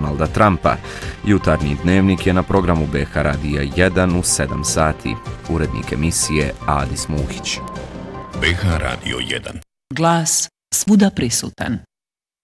Donalda Trumpa. Jutarnji dnevnik je na programu BH Radija 1 u 7 sati. Urednik emisije Adis Muhić. BH Radio 1. Glas svuda prisutan.